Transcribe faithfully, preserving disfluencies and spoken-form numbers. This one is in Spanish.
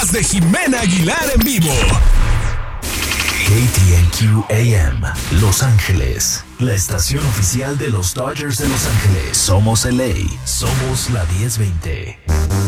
podcast de Jimena Aguilar en vivo. K T N Q A M, Los Ángeles, la estación oficial de los Dodgers de Los Ángeles. Somos L A, somos la diez veinte.